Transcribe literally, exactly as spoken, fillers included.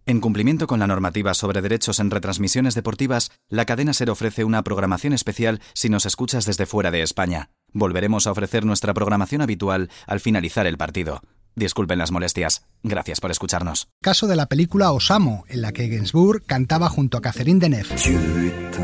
En cumplimiento con la normativa sobre derechos en retransmisiones deportivas, la cadena SER ofrece una programación especial si nos escuchas desde fuera de España. Volveremos a ofrecer nuestra programación habitual al finalizar el partido. Disculpen las molestias. Gracias por escucharnos. Caso de la película Osamo, en la que Gainsbourg cantaba junto a Catherine Deneuve.